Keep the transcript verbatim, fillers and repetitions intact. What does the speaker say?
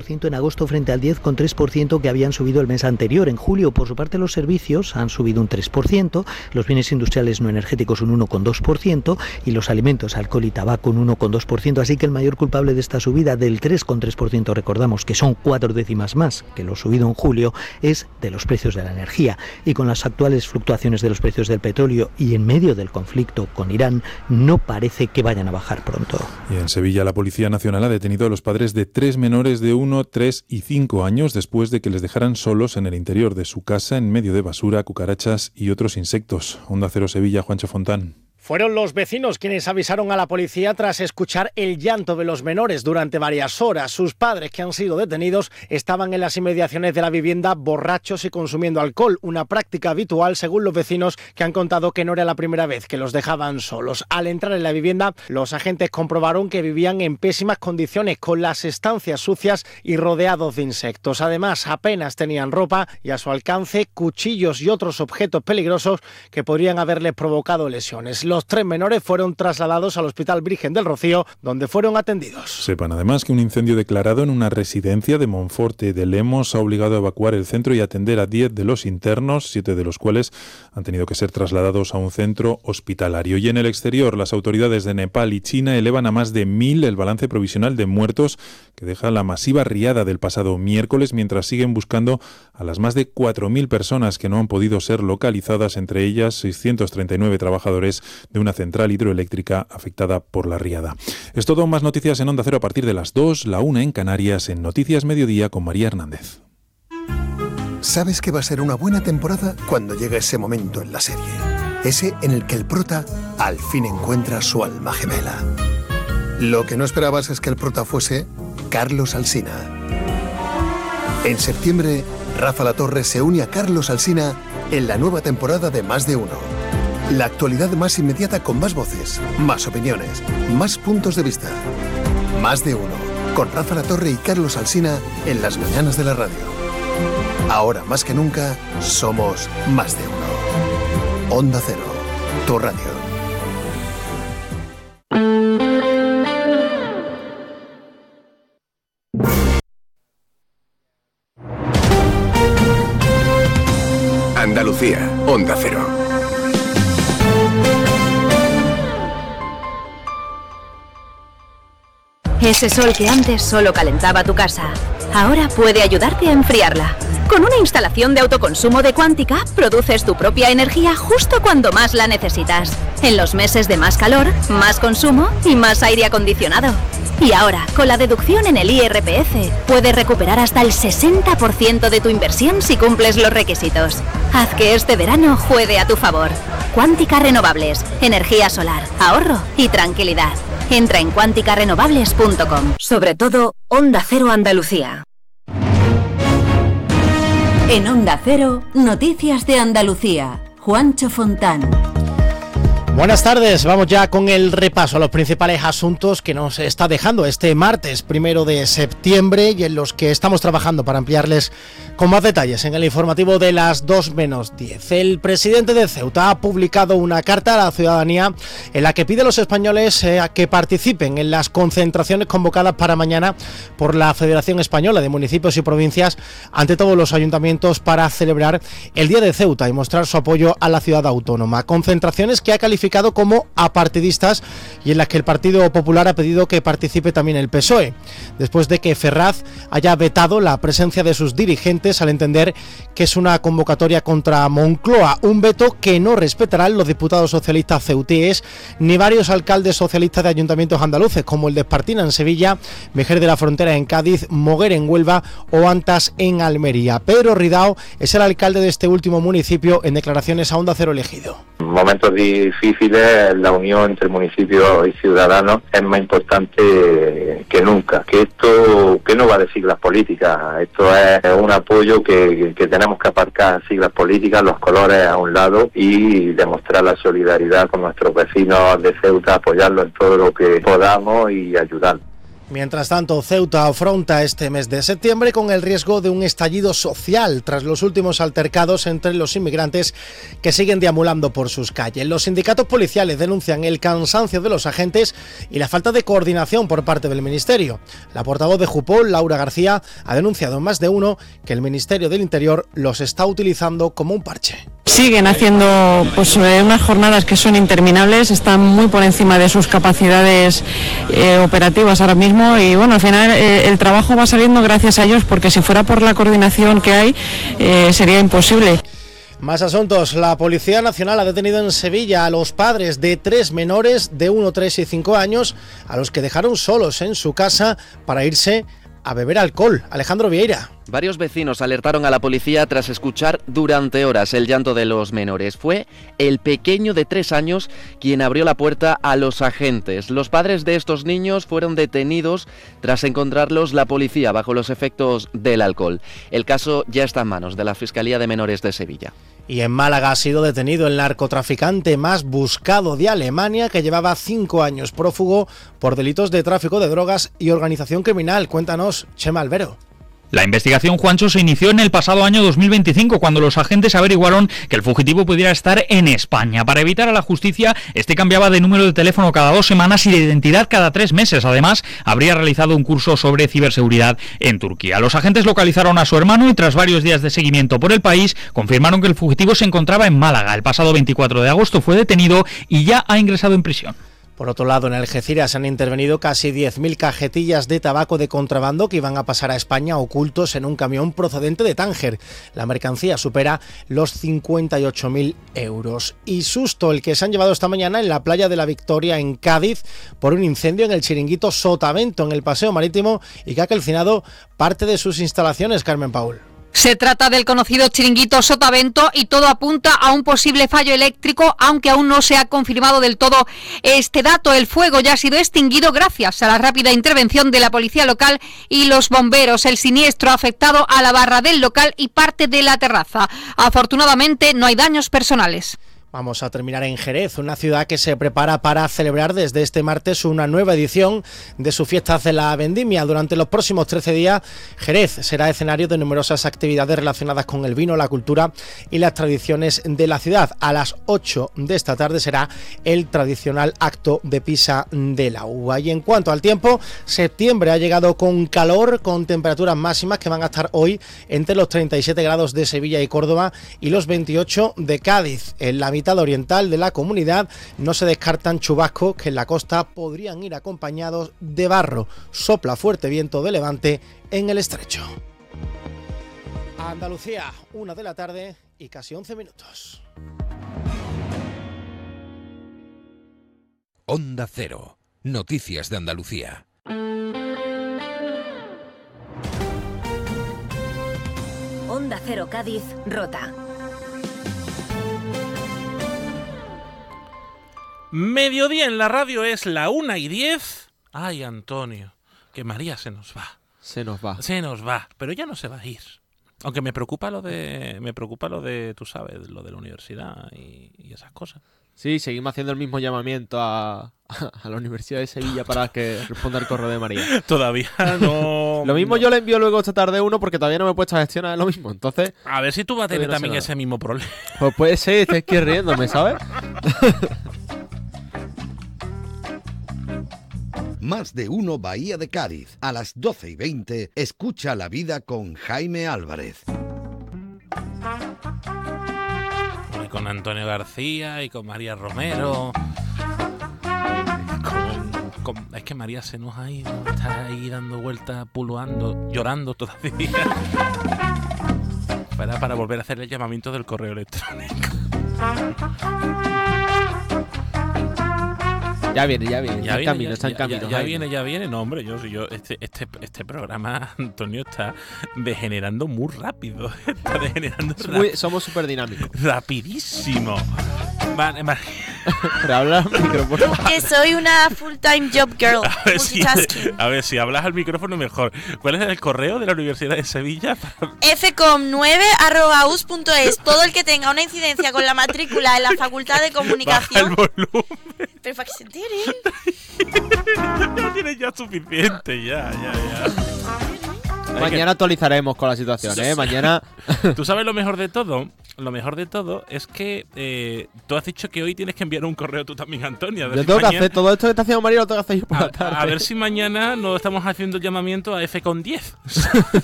ciento en agosto frente al diez coma tres por ciento que habían subido el mes anterior. En julio, por su parte, los servicios han subido un tres por ciento, los bienes industriales no energéticos un uno coma dos por ciento y los alimentos, alcohol y tabaco un uno coma dos por ciento. Así que el mayor culpable de esta subida del tres coma tres por ciento, recordamos que son cuatro décimas más que lo subido en julio, es de los precios de la energía. Y con las actuales fluctuaciones de los precios del petróleo y en medio del conflicto con Irán, no parece que vayan a bajar pronto. Y en Sevilla, la Policía Nacional ha detenido a los padres de tres menores de uno, tres y cinco años después de que les dejaran solos en el interior de su casa en medio de basura, cucarachas y otros insectos. Onda Cero Sevilla, Juancho Fontán. Fueron los vecinos quienes avisaron a la policía tras escuchar el llanto de los menores durante varias horas. Sus padres, que han sido detenidos, estaban en las inmediaciones de la vivienda borrachos y consumiendo alcohol, una práctica habitual según los vecinos, que han contado que no era la primera vez que los dejaban solos. Al entrar en la vivienda, los agentes comprobaron que vivían en pésimas condiciones, con las estancias sucias y rodeados de insectos. Además, apenas tenían ropa y a su alcance cuchillos y otros objetos peligrosos que podrían haberles provocado lesiones. Los tres menores fueron trasladados al Hospital Virgen del Rocío, donde fueron atendidos. Sepan además que un incendio declarado en una residencia de Monforte de Lemos ha obligado a evacuar el centro y atender a diez de los internos, siete de los cuales han tenido que ser trasladados a un centro hospitalario. Y en el exterior, las autoridades de Nepal y China elevan a más de mil el balance provisional de muertos que deja la masiva riada del pasado miércoles, mientras siguen buscando a las más de cuatro mil personas que no han podido ser localizadas, entre ellas seiscientos treinta y nueve trabajadores de una central hidroeléctrica afectada por la riada. Es todo, más noticias en Onda Cero a partir de las dos, la una en Canarias, en Noticias Mediodía con María Hernández. Sabes que va a ser una buena temporada cuando llega ese momento en la serie. Ese en el que el prota al fin encuentra su alma gemela. Lo que no esperabas es que el prota fuese Carlos Alsina. En septiembre, Rafa Latorre se une a Carlos Alsina en la nueva temporada de Más de Uno. La actualidad más inmediata con más voces, más opiniones, más puntos de vista. Más de Uno, con Rafa Latorre y Carlos Alsina en las mañanas de la radio. Ahora más que nunca, somos Más de Uno. Onda Cero, tu radio. Andalucía, Onda Cero. Ese sol que antes solo calentaba tu casa, ahora puede ayudarte a enfriarla. Con una instalación de autoconsumo de Quántica, produces tu propia energía justo cuando más la necesitas. En los meses de más calor, más consumo y más aire acondicionado. Y ahora, con la deducción en el I R P F, puedes recuperar hasta el sesenta por ciento de tu inversión si cumples los requisitos. Haz que este verano juegue a tu favor. Quántica Renovables, energía solar, ahorro y tranquilidad. Entra en cuántica renovables punto com. Sobre todo, Onda Cero Andalucía. En Onda Cero, Noticias de Andalucía. Juancho Fontán. Buenas tardes, vamos ya con el repaso a los principales asuntos que nos está dejando este martes primero de septiembre y en los que estamos trabajando para ampliarles con más detalles en el informativo de las dos menos diez. El presidente de Ceuta ha publicado una carta a la ciudadanía en la que pide a los españoles eh, que participen en las concentraciones convocadas para mañana por la Federación Española de Municipios y Provincias ante todos los ayuntamientos para celebrar el Día de Ceuta y mostrar su apoyo a la ciudad autónoma. Concentraciones que ha calificado como apartidistas y en las que el Partido Popular ha pedido que participe también el P S O E, después de que Ferraz haya vetado la presencia de sus dirigentes al entender que es una convocatoria contra Moncloa, un veto que no respetarán los diputados socialistas ceutíes ni varios alcaldes socialistas de ayuntamientos andaluces, como el de Espartina en Sevilla, Vejer de la Frontera en Cádiz, Moguer en Huelva o Antas en Almería. Pedro Ridao es el alcalde de este último municipio en declaraciones a Onda Cero Elegido. Momentos difíciles, la unión entre municipios y ciudadanos es más importante que nunca. Que esto que no va de siglas políticas, esto es un apoyo que, que tenemos que aparcar siglas políticas, los colores a un lado y demostrar la solidaridad con nuestros vecinos de Ceuta, apoyarlos en todo lo que podamos y ayudar. Mientras tanto, Ceuta afronta este mes de septiembre con el riesgo de un estallido social tras los últimos altercados entre los inmigrantes que siguen deambulando por sus calles. Los sindicatos policiales denuncian el cansancio de los agentes y la falta de coordinación por parte del Ministerio. La portavoz de Jupol, Laura García, ha denunciado en más de uno que el Ministerio del Interior los está utilizando como un parche. Siguen haciendo pues unas jornadas que son interminables, están muy por encima de sus capacidades eh, operativas ahora mismo y bueno, al final eh, el trabajo va saliendo gracias a ellos, porque si fuera por la coordinación que hay eh, sería imposible. Más asuntos. La Policía Nacional ha detenido en Sevilla a los padres de tres menores de uno, tres y cinco años a los que dejaron solos en su casa para irse a beber alcohol. Alejandro Vieira. Varios vecinos alertaron a la policía tras escuchar durante horas el llanto de los menores. Fue el pequeño de tres años quien abrió la puerta a los agentes. Los padres de estos niños fueron detenidos tras encontrarlos la policía bajo los efectos del alcohol. El caso ya está en manos de la Fiscalía de Menores de Sevilla. Y en Málaga ha sido detenido el narcotraficante más buscado de Alemania, que llevaba cinco años prófugo por delitos de tráfico de drogas y organización criminal. Cuéntanos, Chema Albero. La investigación, Juancho, se inició en el pasado año dos mil veinticinco, cuando los agentes averiguaron que el fugitivo pudiera estar en España. Para evitar a la justicia, este cambiaba de número de teléfono cada dos semanas y de identidad cada tres meses. Además, habría realizado un curso sobre ciberseguridad en Turquía. Los agentes localizaron a su hermano y, tras varios días de seguimiento por el país, confirmaron que el fugitivo se encontraba en Málaga. El pasado veinticuatro de agosto fue detenido y ya ha ingresado en prisión. Por otro lado, en Algeciras han intervenido casi diez mil cajetillas de tabaco de contrabando que iban a pasar a España ocultos en un camión procedente de Tánger. La mercancía supera los cincuenta y ocho mil euros. Y susto el que se han llevado esta mañana en la playa de la Victoria, en Cádiz, por un incendio en el chiringuito Sotavento, en el Paseo Marítimo, y que ha calcinado parte de sus instalaciones. Carmen Paul. Se trata del conocido chiringuito Sotavento y todo apunta a un posible fallo eléctrico, aunque aún no se ha confirmado del todo este dato. El fuego ya ha sido extinguido gracias a la rápida intervención de la policía local y los bomberos. El siniestro ha afectado a la barra del local y parte de la terraza. Afortunadamente no hay daños personales. Vamos a terminar en Jerez, una ciudad que se prepara para celebrar desde este martes una nueva edición de su fiesta de la vendimia. Durante los próximos trece días, Jerez será escenario de numerosas actividades relacionadas con el vino, la cultura y las tradiciones de la ciudad. A las ocho de esta tarde será el tradicional acto de pisa de la uva. Y en cuanto al tiempo, septiembre ha llegado con calor, con temperaturas máximas que van a estar hoy entre los treinta y siete grados de Sevilla y Córdoba y los veintiocho de Cádiz. En la mitad oriental de la comunidad no se descartan chubascos que en la costa podrían ir acompañados de barro. Sopla fuerte viento de levante en el estrecho. Andalucía, una de la tarde y casi once minutos. Onda Cero, noticias de Andalucía. Onda Cero Cádiz, Rota. Mediodía en la radio es la una y diez. Ay, Antonio, que María se nos va. Se nos va. Se nos va, pero ya no se va a ir. Aunque me preocupa lo de, me preocupa lo de, tú sabes, lo de la universidad y, y esas cosas. Sí, seguimos haciendo el mismo llamamiento a, a la Universidad de Sevilla para que responda el correo de María. Todavía no... Lo mismo no. Yo le envío luego esta tarde uno porque todavía no me he puesto a gestionar lo mismo, entonces... A ver si tú vas a tener no también ese mismo problema. Pues puede ser, estoy aquí riéndome, ¿sabes? Más de uno Bahía de Cádiz. A las doce y veinte, escucha la vida con Jaime Álvarez. Y con Antonio García y con María Romero. Con, con, es que María se nos ha ido. Está ahí dando vueltas, puluando, llorando todavía. Para, para volver a hacer el llamamiento del correo electrónico. Ya viene, ya viene, ya está viene, en camino, ya, está en ya, camino. Ya, ya viene, ya viene, no hombre, yo, yo este, este, este programa, Antonio, está degenerando muy rápido, está degenerando Muy, somos súper dinámicos. Rapidísimo. Vale, vale. Pero habla al micrófono. Que soy una full-time job girl. A ver, si, a ver, si hablas al micrófono mejor. ¿Cuál es el correo de la Universidad de Sevilla? f com nueve arroba u s punto es. Todo el que tenga una incidencia con la matrícula en la Facultad de Comunicación. Baja el volumen. Pero para que se enteren. Ya tienes ya suficiente, ya, ya, ya. Mañana actualizaremos con la situación, ¿eh? Mañana... ¿Tú sabes lo mejor de todo? Lo mejor de todo es que eh, tú has dicho que hoy tienes que enviar un correo tú también, Antonio. A ver Yo si tengo mañana... que hacer todo esto que está haciendo María, lo tengo que hacer yo por a, la tarde. A ver si mañana no estamos haciendo el llamamiento a F con diez.